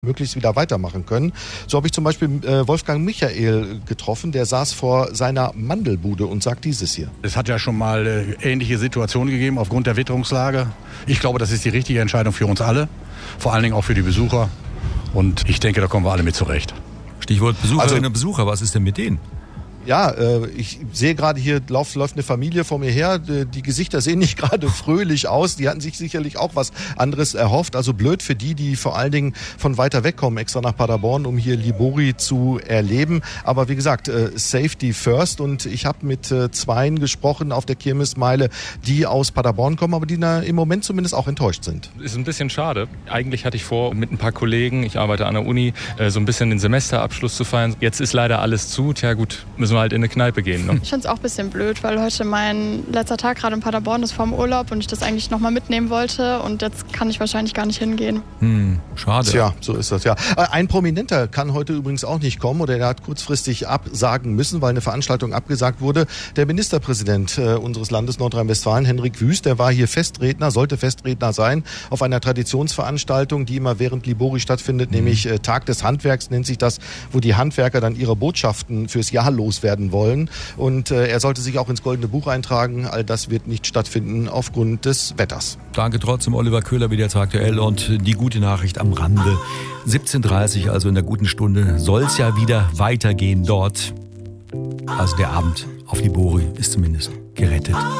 möglichst wieder weitermachen können. So habe ich zum Beispiel Wolfgang Michael getroffen, der saß vor seiner Mandelbude und sagt dieses hier. Es hat ja schon mal ähnliche Situationen gegeben aufgrund der Witterungslage. Ich glaube, das ist die richtige Entscheidung für uns alle, vor allen Dingen auch für die Besucher. Und ich denke, da kommen wir alle mit zurecht. Stichwort Besucherinnen und Besucher, was ist denn mit denen? Ja, ich sehe gerade hier, läuft eine Familie vor mir her. Die Gesichter sehen nicht gerade fröhlich aus. Die hatten sich sicherlich auch was anderes erhofft. Also blöd für die vor allen Dingen von weiter weg kommen, extra nach Paderborn, um hier Libori zu erleben. Aber wie gesagt, Safety first. Und ich habe mit zweien gesprochen auf der Kirmesmeile, die aus Paderborn kommen, aber die im Moment zumindest auch enttäuscht sind. Ist ein bisschen schade. Eigentlich hatte ich vor, mit ein paar Kollegen, ich arbeite an der Uni, so ein bisschen den Semesterabschluss zu feiern. Jetzt ist leider alles zu. Tja gut, müssen wir halt in eine Kneipe gehen. Ne? Ich finde es auch ein bisschen blöd, weil heute mein letzter Tag gerade in Paderborn ist vorm Urlaub und ich das eigentlich nochmal mitnehmen wollte und jetzt kann ich wahrscheinlich gar nicht hingehen. Schade. Tja, so ist das, ja. Ein Prominenter kann heute übrigens auch nicht kommen oder er hat kurzfristig absagen müssen, weil eine Veranstaltung abgesagt wurde. Der Ministerpräsident unseres Landes Nordrhein-Westfalen, Henrik Wüst, der war hier sollte Festredner sein auf einer Traditionsveranstaltung, die immer während Libori stattfindet, nämlich Tag des Handwerks nennt sich das, wo die Handwerker dann ihre Botschaften fürs Jahr loswerden wollen. Und er sollte sich auch ins Goldene Buch eintragen. All das wird nicht stattfinden aufgrund des Wetters. Danke trotzdem, Oliver Köhler, wieder jetzt aktuell. Und die gute Nachricht am Rande. 17:30 also in der guten Stunde, soll es ja wieder weitergehen dort. Also der Abend auf Libori ist zumindest gerettet.